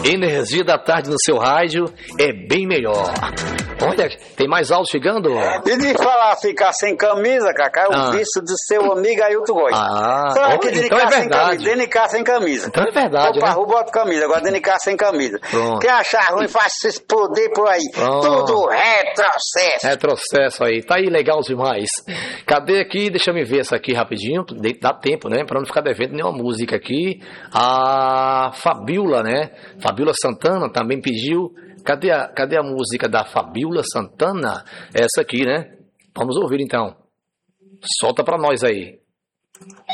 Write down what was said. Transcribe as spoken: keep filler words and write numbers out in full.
Energia da tarde no seu rádio é bem melhor. Olha, tem mais áudio chegando? E de falar ficar sem camisa, Cacá, é o Ah. vício do seu amigo Ailton Góes. Ah, Será que olha, dentro de então é casa sem verdade. camisa? Dentro de casa sem camisa. Então é verdade, Vou pra né? rua, boto camisa, agora dentro de casa sem camisa. Pronto. Quem achar ruim, faz se explodir por aí. Pronto. Tudo retrocesso. Retrocesso aí, tá aí legal demais. Cadê aqui? Deixa eu me ver essa aqui rapidinho. De- Dá tempo, né? Pra não ficar devendo nenhuma música aqui. A Fabiola, né? Fabiola Santana também pediu. Cadê a, cadê a música da Fabiola Santana? Essa aqui, né? Vamos ouvir então. Solta pra nós aí.